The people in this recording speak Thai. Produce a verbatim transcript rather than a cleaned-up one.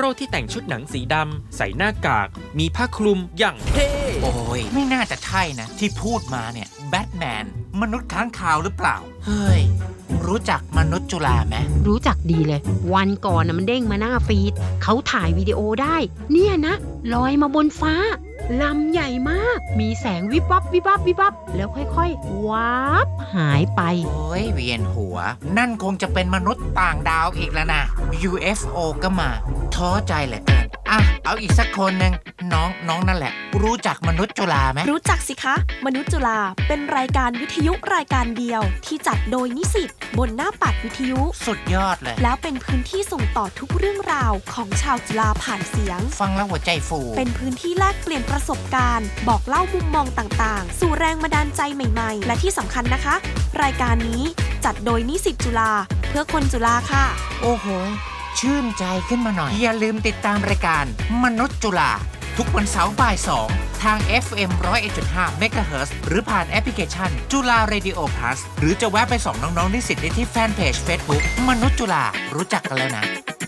ที่แต่งชุดหนังสีดำใส่หน้ากากมีผ้าคลุมอย่างเท่โอ้ยไม่น่าจะใช่นะที่พูดมาเนี่ยแบทแมนมนุษย์ค้างคาวหรือเปล่าเฮ้ยรู้จักมนุษย์จุฬาไหมรู้จักดีเลยวันก่อนนะมันเด้งมาหน้าฟีดเขาถ่ายวิดีโอได้เนี่ยนะลอยมาบนฟ้าลำใหญ่มากมีแสงวิบวับวิบวับวิบวับแล้วค่อยๆวาบหายไปโอ้ยเวียนหัวนั่นคงจะเป็นมนุษย์ต่างดาวอีกแล้วนะ ยู เอฟ โอ ก็มาท้อใจเหลือเกินอ่ะเอาอีกสักคนหนึ่งน้องน้องนั่นแหละรู้จักมนุษย์จุฬาไหมรู้จักสิคะมนุษย์จุฬาเป็นรายการวิทยุรายการเดียวที่จัดโดยนิสิตบนหน้าปัดวิทยุสุดยอดเลยแล้วเป็นพื้นที่ส่งต่อทุกเรื่องราวของชาวจุฬาผ่านเสียงฟังแล้วหัวใจฟูเป็นพื้นที่แลกเปลี่ยนประสบการณ์บอกเล่ามุมมองต่างๆสู่แรงบันดาลใจใหม่ๆและที่สำคัญนะคะรายการนี้จัดโดยนิสิตจุฬาเพื่อคนจุฬาค่ะโอ้โหชื่นใจขึ้นมาหน่อยอย่าลืมติดตามรายการมนุษย์จุฬาทุกวันเสาร์บ่ายสองทาง เอฟ เอ็ม หนึ่งศูนย์เอ็ดจุดห้า เมกะเฮิรตซ์หรือผ่านแอปพลิเคชันจุฬาเรดิโอพลัสหรือจะแวะไปส่องน้องๆนิสิตได้ที่แฟนเพจ Facebook มนุษย์จุฬารู้จักกันแล้วนะ